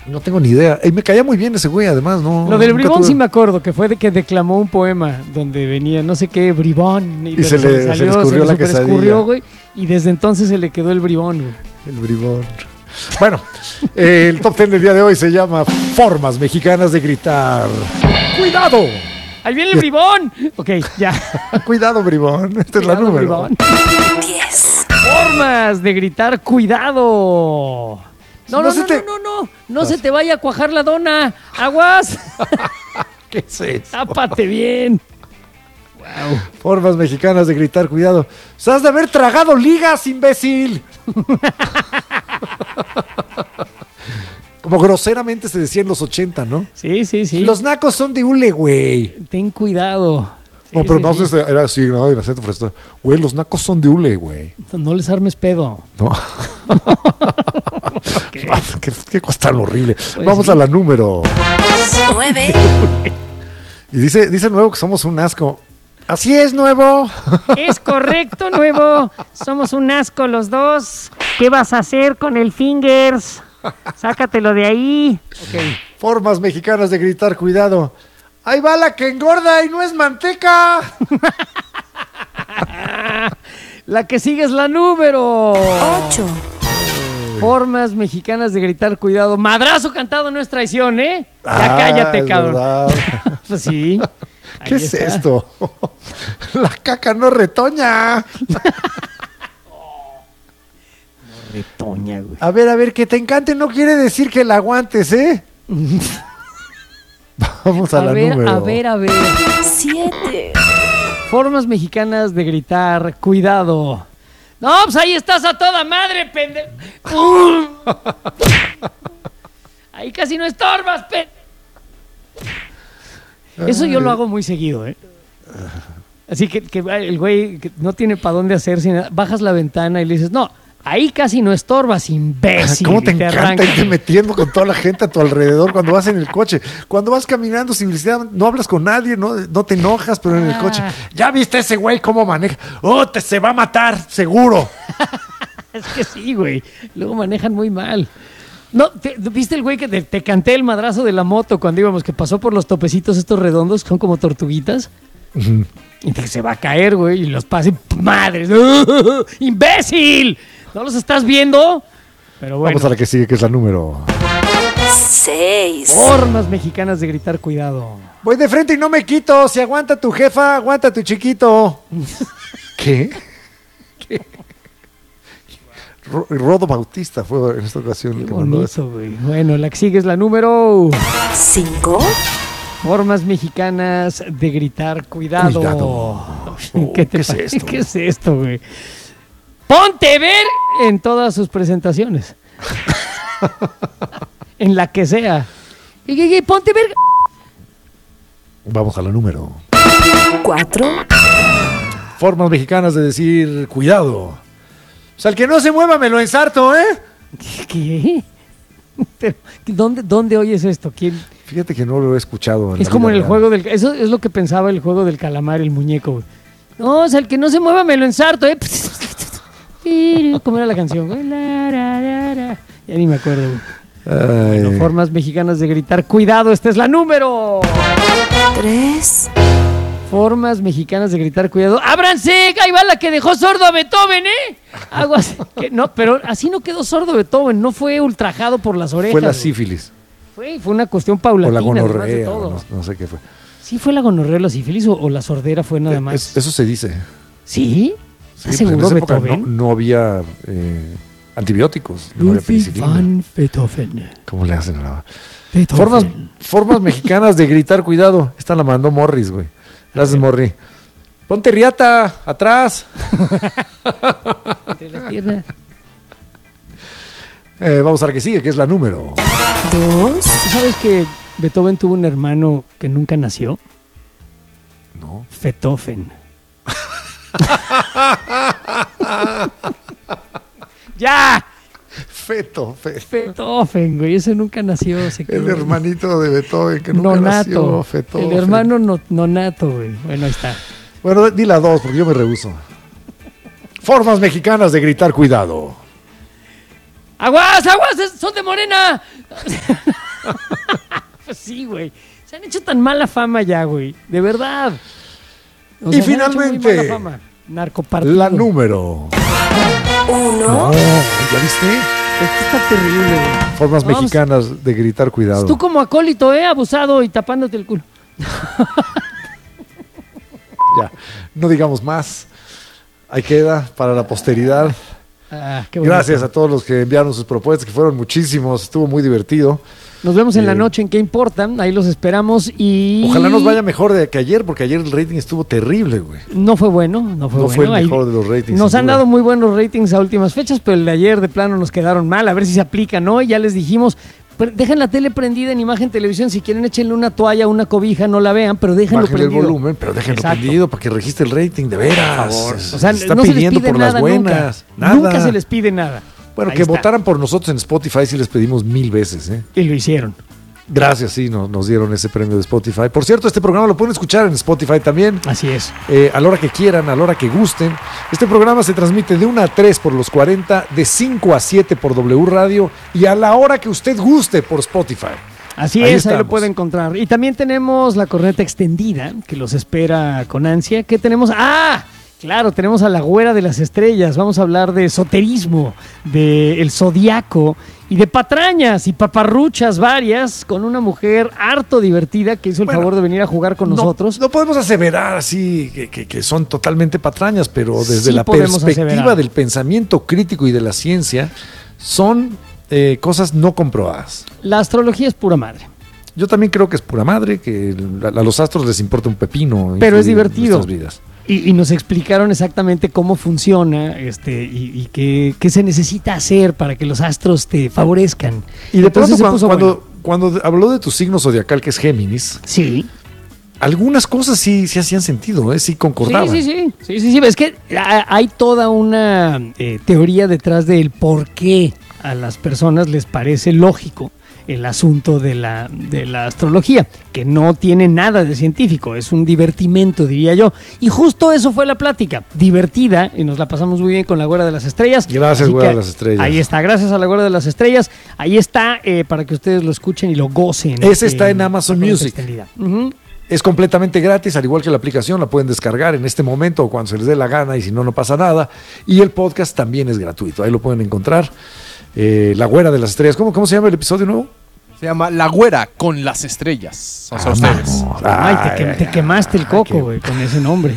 No tengo ni idea. Y me caía muy bien ese güey, además, ¿no? Lo del bribón sí me acuerdo, que fue de que declamó un poema donde venía no sé qué, bribón. Y se le escurrió la quesadilla. Escurrió, güey, y desde entonces se le quedó el bribón, güey. El bribón. Bueno, el top 10 del día de hoy se llama Formas Mexicanas de Gritar. ¡Cuidado! ¡Ahí viene el bribón! Ok, ya. Cuidado, bribón. Esta es la número. 10. Formas de gritar, cuidado. No se te vaya a cuajar la dona. ¡Aguas! ¿Qué es eso? Tápate bien. Wow. Formas mexicanas de gritar, cuidado. ¡Se has de haber tragado ligas, imbécil! Como groseramente se decía en los 80, ¿no? Sí. Los nacos son de hule, güey. Ten cuidado. No, pero no sé, era así, ¿no? El acento fresco. Güey, los nacos son de hule, güey. No les armes pedo. No. Qué cosa tan horrible. Pues vamos a la número 9. Y dice Nuevo que somos un asco. Así es, Nuevo. Es correcto, Nuevo. Somos un asco los dos. ¿Qué vas a hacer con el fingers? Sácatelo de ahí. Okay. Formas mexicanas de gritar, cuidado. ¡Ahí va la que engorda y no es manteca! La que sigue es la número 8. Formas mexicanas de gritar, cuidado. Madrazo cantado no es traición, ¿eh? Ya cállate, cabrón. Pues sí. ¿Qué es esto? La caca no retoña. No retoña, güey. A ver, que te encante no quiere decir que la aguantes, ¿eh? Vamos a la número. A ver. 7. Formas mexicanas de gritar, cuidado. No, pues ahí estás a toda madre, pendejo. Ahí casi no estorbas, Eso yo lo hago muy seguido, ¿eh? Así que el güey que no tiene para dónde hacerse, bajas la ventana y le dices, no, ahí casi no estorbas, imbécil. ¿Cómo te encanta irte metiendo con toda la gente a tu alrededor cuando vas en el coche? Cuando vas caminando sin necesidad, no hablas con nadie, no te enojas, pero en el coche, ¿ya viste ese güey cómo maneja? Se va a matar, seguro. Es que sí, güey. Luego manejan muy mal. No, ¿viste el güey que te canté el madrazo de la moto cuando íbamos, que pasó por los topecitos estos redondos que son como tortuguitas? Uh-huh. Y que se va a caer, güey, y los pase, madres. ¡Imbécil! ¿No los estás viendo? Pero bueno. Vamos a la que sigue, que es la número 6. Formas mexicanas de gritar, cuidado. Voy de frente y no me quito. Si aguanta tu jefa, aguanta tu chiquito. ¿Qué? Rodo Bautista fue en esta ocasión. Qué bonito, güey. Bueno, la que sigue es la número 5. Formas mexicanas de gritar, cuidado. ¿Qué es esto? ¿Qué es esto, güey? Ponte ver en todas sus presentaciones. En la que sea. Ponte ver. Vamos a la número 4. Formas mexicanas de decir cuidado. O sea, el que no se mueva me lo ensarto, ¿eh? ¿Qué? ¿Dónde oyes esto? ¿Quién? Fíjate que no lo he escuchado. Es como en el juego del... Eso es lo que pensaba el juego del calamar, el muñeco, güey. No, o sea, el que no se mueva me lo ensarto, ¿eh? ¿Cómo era la canción? Ya ni me acuerdo, güey. Bueno, formas mexicanas de gritar, cuidado, esta es la número 3. Formas mexicanas de gritar, cuidado. ¡Ábranse! Ahí va la que dejó sordo a Beethoven, ¿eh? Aguas. No, pero así no quedó sordo Beethoven, no fue ultrajado por las orejas. Fue la sífilis. Fue una cuestión paulatina. O la gonorrea, no sé qué fue. ¿Sí fue la gonorrea, la sífilis o la sordera fue nada más? Eso se dice. ¿Sí? Sí, seguro pues en esa época no había antibióticos. No había penicilina. Beethoven. ¿Cómo le hacen ahora? Formas mexicanas de gritar, cuidado. Esta la mandó Morris, güey. Gracias, Morri. Ponte riata, atrás. Entre las piernas. Vamos a la que sigue, que es la número 2. ¿Tú sabes que Beethoven tuvo un hermano que nunca nació? No. Beethoven. ¡Ya! Beethoven, güey, ese nunca nació. El hermanito de Beethoven que nunca nació. El hermano nonato, güey. Bueno, ahí está. Bueno, di la 2 porque yo me rehúso. Formas mexicanas de gritar, cuidado. ¡Aguas, aguas! ¡Son de Morena! Pues sí, güey. Se han hecho tan mala fama ya, güey. De verdad. O sea, Y se han hecho muy finalmente, mala fama. Narcopartido. la número. 1, No, ¿ya viste? Esto está terrible, güey. Formas Vamos. mexicanas de gritar cuidado. Tú como acólito, abusado y tapándote el culo. Ya, no digamos más. Ahí queda para la posteridad. Ah, qué bonito. Gracias a todos los que enviaron sus propuestas, que fueron muchísimos. Estuvo muy divertido. Nos vemos en la noche en ¿Qué importa? Ahí los esperamos y... Ojalá nos vaya mejor de que ayer, porque ayer el rating estuvo terrible, güey. No fue bueno, no fue No bueno. fue el Ahí mejor de los ratings. Nos sin han duda. dado muy buenos ratings a últimas fechas, pero el de ayer de plano nos quedaron mal. A ver si se aplica, ¿no? Y ya les dijimos, dejen la tele prendida en imagen televisión. Si quieren, échenle una toalla, una cobija, no la vean, pero déjenlo Bájenle el prendido. volumen, pero déjenlo Exacto. prendido para que registre el rating, de veras. Por favor. Se O sea, está no se les pidiendo pide por nada las buenas. nunca. Nada. Nunca se les pide nada. Bueno, Ahí que está. votaran por nosotros en Spotify sí les pedimos 1000 veces, ¿eh? Y lo hicieron. Gracias, sí, nos dieron ese premio de Spotify. Por cierto, este programa lo pueden escuchar en Spotify también. Así es. A la hora que quieran, a la hora que gusten. Este programa se transmite de 1 a 3 por los 40, de 5 a 7 por W Radio y a la hora que usted guste por Spotify. Así Ahí es, ahí lo estamos. puede encontrar. Y también tenemos la corneta extendida, que los espera con ansia. ¿Qué tenemos? ¡Ah! Claro, tenemos a la Güera de las Estrellas. Vamos a hablar de esoterismo, de el zodiaco y de patrañas y paparruchas varias con una mujer harto divertida que hizo el Bueno, favor de venir a jugar con nosotros. No podemos aseverar así que son totalmente patrañas, pero desde Sí la podemos perspectiva aseverar. del pensamiento crítico y de la ciencia, son cosas no comprobadas. La astrología es pura madre. Yo también creo que es pura madre, que a los astros les importa un pepino. Pero es influir en divertido. nuestras vidas. Y nos explicaron exactamente cómo funciona y qué se necesita hacer para que los astros te favorezcan. Y de Entonces pronto, se puso bueno. cuando habló de tu signo zodiacal, que es Géminis, Sí. algunas cosas sí hacían sentido, sí concordaban. Sí. Es que hay toda una teoría detrás del por qué a las personas les parece lógico el asunto de la astrología, que no tiene nada de científico, es un divertimento, diría yo. Y justo eso fue la plática, divertida, y nos la pasamos muy bien con la Güera de las Estrellas. Gracias, Así Güera que de las Estrellas. Ahí está, gracias a la Güera de las Estrellas. Ahí está, para que ustedes lo escuchen y lo gocen. Ese está en Amazon la Music. extendida. Ujú. Es completamente gratis, al igual que la aplicación, la pueden descargar en este momento o cuando se les dé la gana y si no, no pasa nada. Y el podcast también es gratuito, ahí lo pueden encontrar. La Güera de las Estrellas. ¿Cómo se llama el episodio nuevo? Se llama La Güera con las Estrellas. O sea, ustedes. vamos. Ay, te quemaste el coco, güey, con ese nombre.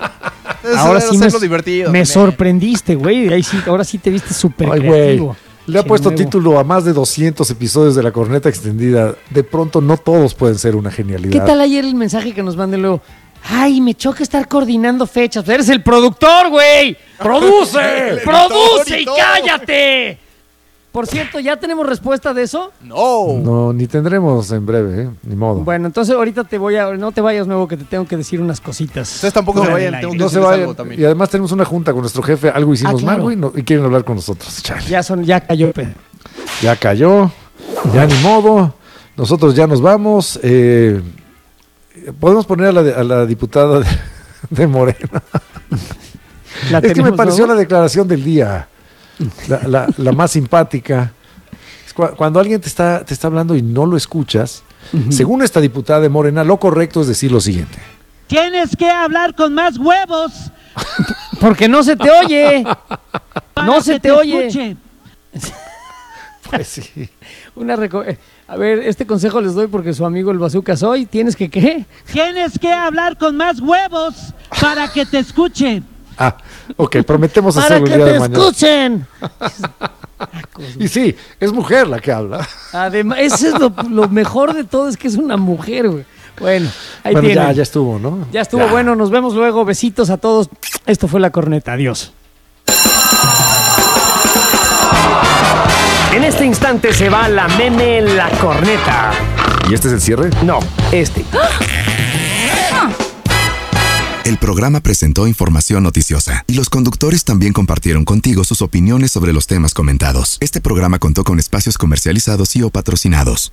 Ahora sí hacerlo divertido. me también. sorprendiste, güey. Ahí sí, ahora sí te viste súper Ay, güey. creativo. Le ha Che, puesto nuevo. título a más de 200 episodios de la Corneta Extendida. De pronto, no todos pueden ser una genialidad. ¿Qué tal ayer el mensaje que nos mandé luego? Ay, me choca estar coordinando fechas. Eres el productor, güey. ¡Produce! ¡Produce y todo. cállate! Por cierto, ¿ya tenemos respuesta de eso? No. No, ni tendremos en breve, ni modo. Bueno, entonces ahorita no te vayas, nuevo, que te tengo que decir unas cositas. Ustedes tampoco se Fuera vayan. del Tengo aire. que No se decirles vayan. algo también. Y además tenemos una junta con nuestro jefe. Algo hicimos claro. mal, güey, y quieren hablar con nosotros. Chale. Ya cayó, Pedro. Ya cayó, ya ni modo. Nosotros ya nos vamos. Podemos poner a la diputada de Morena. ¿La Es que me tenemos, pareció nuevo? la declaración del día. La más simpática. Es cuando alguien te está hablando y no lo escuchas, según esta diputada de Morena, lo correcto es decir lo siguiente. Tienes que hablar con más huevos. Porque no se te oye. Para No se que te oye. escuche. Pues sí. A ver, este consejo les doy porque su amigo el Bazooka soy. ¿Tienes que qué? Tienes que hablar con más huevos para que te escuche. Ok, prometemos Para hacerlo que el día te de mañana. escuchen. Y sí, es mujer la que habla. Además, eso es lo mejor de todo, es que es una mujer, güey. Bueno, ahí Bueno, tienen. ya estuvo, ¿no? Ya estuvo bueno, nos vemos luego. Besitos a todos. Esto fue La Corneta. Adiós. En este instante se va la meme La Corneta. ¿Y este es el cierre? No, este. El programa presentó información noticiosa y los conductores también compartieron contigo sus opiniones sobre los temas comentados. Este programa contó con espacios comercializados y o patrocinados.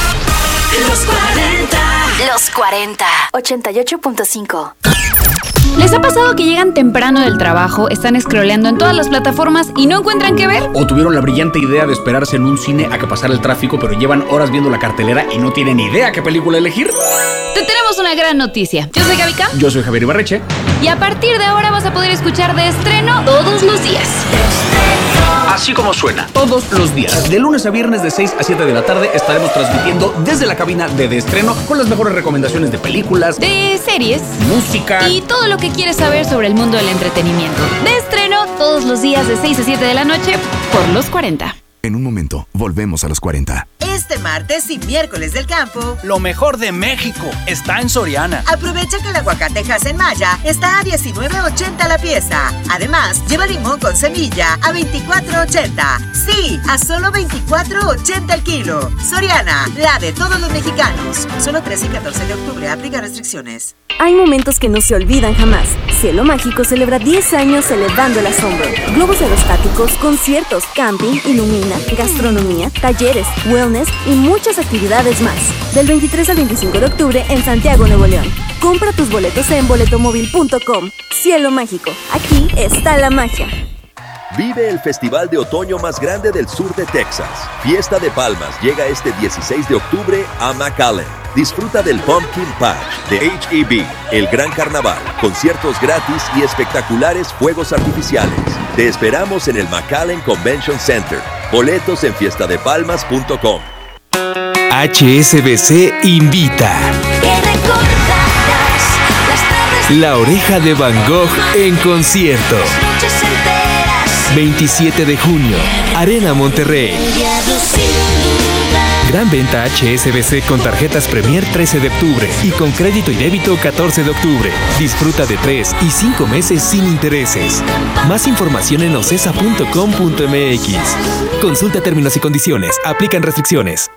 Los 40. 88.5. ¿Les ha pasado que llegan temprano del trabajo, están scrolleando en todas las plataformas y no encuentran qué ver? ¿O tuvieron la brillante idea de esperarse en un cine a que pasara el tráfico, pero llevan horas viendo la cartelera y no tienen idea qué película elegir? Te tenemos una gran noticia. Yo soy Gaby K. Yo soy Javier Ibarreche. Y a partir de ahora vas a poder escuchar De Estreno todos los días. Así como suena, todos los días. De lunes a viernes de 6 a 7 de la tarde estaremos transmitiendo desde la cabina de Estreno con las mejores recomendaciones de películas, de series, música y todo lo que quieres saber sobre el mundo del entretenimiento. De Estreno todos los días de 6 a 7 de la noche por Los 40. En un momento, volvemos a los 40. Este martes y miércoles del campo, lo mejor de México está en Soriana. Aprovecha que el aguacate en Maya está a $19.80 la pieza. Además, lleva limón con semilla a $24.80. Sí, a solo $24.80 el kilo. Soriana, la de todos los mexicanos. Solo 13 y 14 de octubre. Aplica restricciones. Hay momentos que no se olvidan jamás. Cielo Mágico celebra 10 años elevando el asombro. Globos aerostáticos, conciertos, camping, ilumina, gastronomía, talleres, wellness y muchas actividades más. Del 23 al 25 de octubre en Santiago, Nuevo León. Compra tus boletos en boletomóvil.com. Cielo Mágico, aquí está la magia. Vive el festival de otoño más grande del sur de Texas. Fiesta de Palmas llega este 16 de octubre a McAllen. Disfruta del Pumpkin Patch, de H-E-B, el Gran Carnaval, conciertos gratis y espectaculares fuegos artificiales. Te esperamos en el McAllen Convention Center. Boletos en fiestadepalmas.com. HSBC invita. La Oreja de Van Gogh en concierto. 27 de junio, Arena Monterrey. Gran venta HSBC con tarjetas Premier 13 de octubre y con crédito y débito 14 de octubre. Disfruta de 3 y 5 meses sin intereses. Más información en ocesa.com.mx. Consulta términos y condiciones. Aplican restricciones.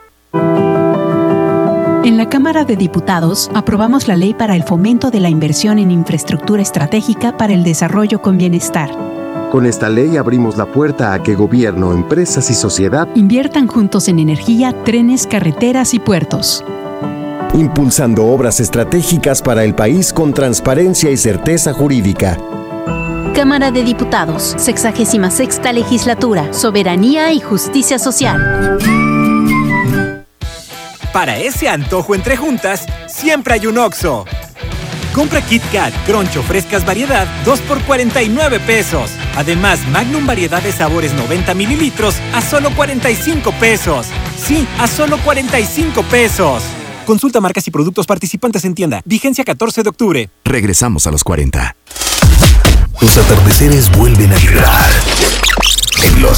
En la Cámara de Diputados aprobamos la ley para el fomento de la inversión en infraestructura estratégica para el desarrollo con bienestar. Con esta ley abrimos la puerta a que gobierno, empresas y sociedad inviertan juntos en energía, trenes, carreteras y puertos. Impulsando obras estratégicas para el país con transparencia y certeza jurídica. Cámara de Diputados, 66ª Legislatura, Soberanía y Justicia Social. Para ese antojo entre juntas, siempre hay un Oxxo. Compra Kit Kat, Croncho, frescas variedad, 2 por 49 pesos. Además, Magnum variedad de sabores 90 mililitros a solo 45 pesos. Sí, a solo 45 pesos. Consulta marcas y productos participantes en tienda. Vigencia 14 de octubre. Regresamos a los 40. Los atardeceres vuelven a vibrar en los